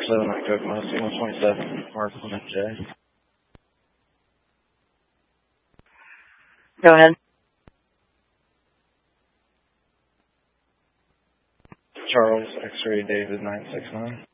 447 at Kokomo, C127, Mark Clement J. Go ahead. Charles, X-ray David 969.